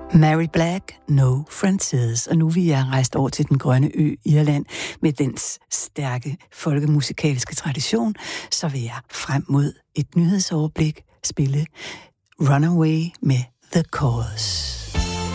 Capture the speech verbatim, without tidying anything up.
Mary Black, No Frances. Og nu vi er rejst over til den grønne ø Irland med dens stærke folkemusikalske tradition, så vil jeg frem mod et nyhedsoverblik spille Runaway med The Cause.